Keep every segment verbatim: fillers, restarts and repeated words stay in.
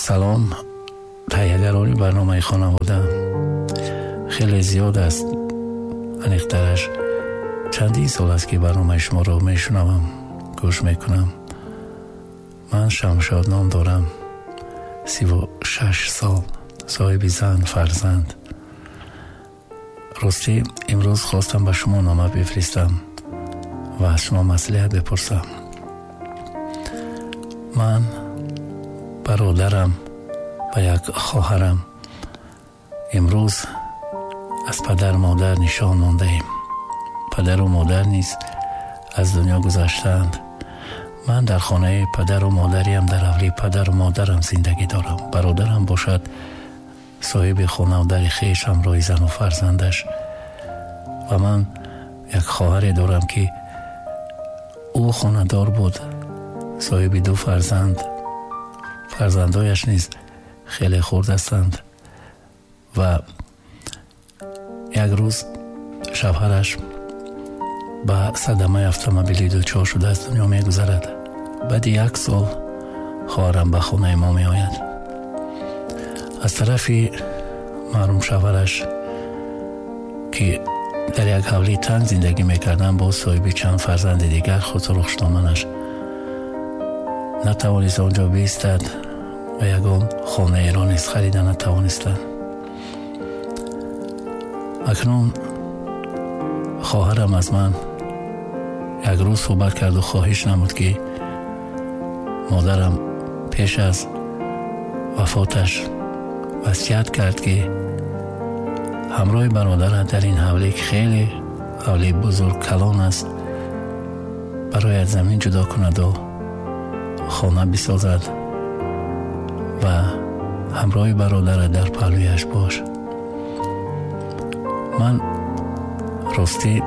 سلام تهیه‌گرانی برنامه خانواده خیلی زیاد است. انیخترش چندین سال است که برنامه شما رو میشنوم، گوش میکنم. من شمشاد نام دارم، سی و شش سال، صاحب زن فرزند. راستی امروز خواستم به شما نامه بفرستم و از شما مصلحت بپرسم. من، برادرم و یک خواهرم امروز از پدر مادر نشان مانده ایم. پدر و مادر نیز از دنیا گذشتند. من در خانه پدر و مادریم در حولی پدر و مادرم زندگی دارم. برادرم باشد صاحب خانه و در خویش همراه زن و فرزندش، و من یک خواهر دارم که او خانه دار بود، صاحب دو فرزند. فرزندایش نیز خیلی خرد هستند و یک روز شوهرش به صدمه اتومبیلی دچار شده از دنیا می گذرد. بعد یک سال خواهرم به خانه ما می آید. از طرفی محروم شوهرش که در یک حولی تنگ زندگی می کردن با صاحب چند فرزند دیگر، خود رخشنامه‌اش نتوانست آنجا بیستد و یگان خانه ایران نیز خریدن نتوانستند. اکنون خواهرم از من یک روز صحبت کرد و خواهش نمود که مادرم پیش از وفاتش وصیت کرد که همراه برادر در این حوله که خیلی حوله بزرگ کلان است برای از زمین جدا کند و خانه بسازد و همراه برادر در پهلویش باش. من راستی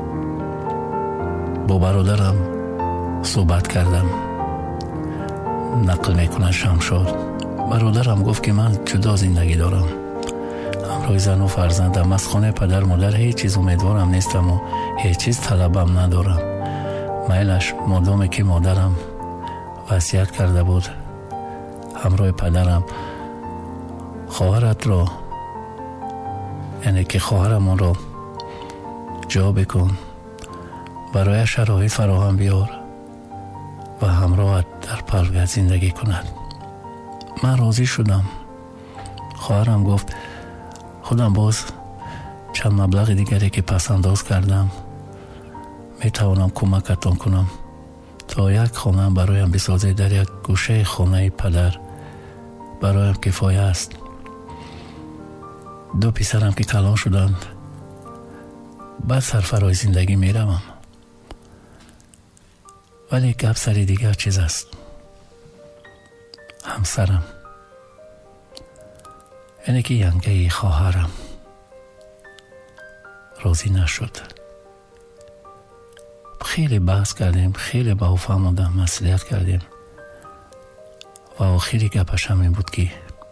با برادرم صحبت کردم، نقل میکنه شمشاد. برادرم گفت که من جدا زندگی دارم، همراه زن و فرزندم. از خانه پدر مادر هیچ چیز امیدوارم نیستم و هیچ چیز طلبم ندارم. میلش مادامی که مادرم وصیت کرده بود همراه پدرم خواهرت را، یعنی که خواهرم را جا بکن، برای شرایط فراهم بیار و همراهت در پهلویت زندگی کند. من راضی شدم. خواهرم گفت خودم باز چند مبلغ دیگری که پس انداز کردم می توانم کمکتان کنم تا یک خانه برایم بسازه در یک گوشه خانه پدر. برایم کفایه است. دو پسرم که کلان شدند، بعد سرفرای زندگی می روم. ولی گپ سری دیگر چیز است. همسرم، یعنی که ینگه خواهرم، راضی نشد. خیلی بحث کردیم، خیلی با او فهموندم، مصلحت کردیم و آخری گپش همین بود که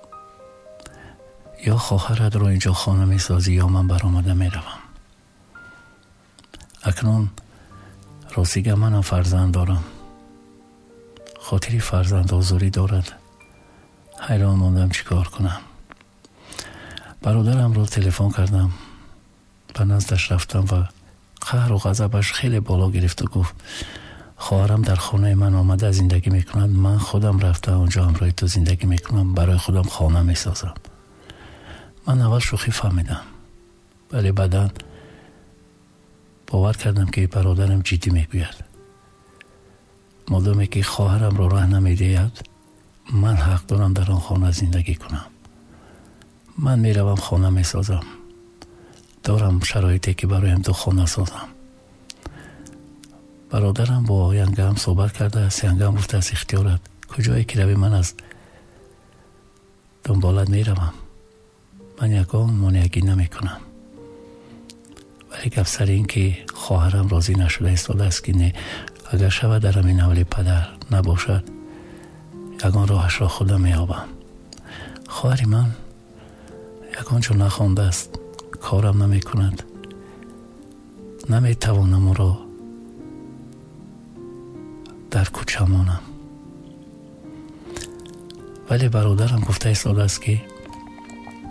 یا خواهرت رو اینجا خانه می سازی یا من برآمده می روم. اکنون راستیگه منم فرزند دارم، خاطری فرزند آزاری دارد. حیران ماندم چی کار کنم. برادرم رو تلفن کردم، به نزدش رفتم و قهر و غضبش خیلی بالا گرفت و گفت خواهرم در خانه من آمده زندگی میکند، من خودم رفتم اونجا همراه تو زندگی میکنم، برای خودم خانه میسازم. من اول شوخی فهمیدم، ولی بعداً باور کردم که برادرم جدی میگوید. مادامی که خواهرم رو راه نمیدهد، من حق دارم در آن خانه زندگی کنم. من میروم خانه میسازم، دارم شرایطی که برایم دو خانه سازم. برادرم با ینگم صحبت کرده است. ینگم گفته از اختیارت، کجایی که روی من از دنبالت میروم. من یکان مانعگی نمی کنم. ولی گفت سر این که خواهرم راضی نشده ایستاده است که نه، اگر شود در همین حولی پدر نباشد یکان راهش را خودم میابم. خواهری من یکان چون نخوانده است، کارم نمی کند، نمی توانم او را در کوچه مانم. ولی برادرم گفته ایستاده است که